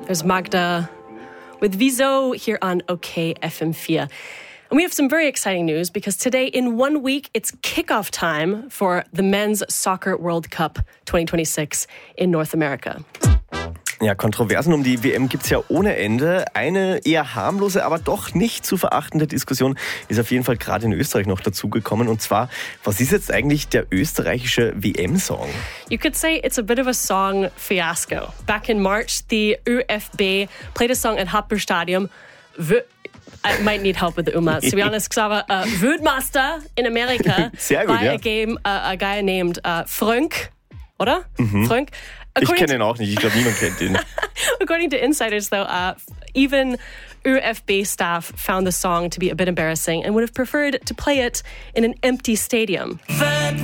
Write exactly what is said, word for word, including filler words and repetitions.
There's Magda with Wieso here on OK F M four. And we have some very exciting news because today, in one week, it's kickoff time for the Men's Soccer World Cup twenty twenty-six in North America. Ja, Kontroversen um die W M gibt's ja ohne Ende. Eine eher harmlose, aber doch nicht zu verachtende Diskussion ist auf jeden Fall gerade in Österreich noch dazugekommen. Und zwar, was ist jetzt eigentlich der österreichische W M-Song? You could say it's a bit of a song fiasco. Back in March, the ÖFB played a song at Hauptstadion. V- I might need help with the umlauts, to be honest, Xaver. Uh, Wildmaster in America Sehr gut, by ja. a game, uh, a guy named uh, Frönk, oder? Mhm. Frönk. Ich kenne ihn auch nicht, ich glaube, niemand kennt ihn. According to insiders, though, uh, even ÖFB staff found the song to be a bit embarrassing and would have preferred to play it in an empty stadium.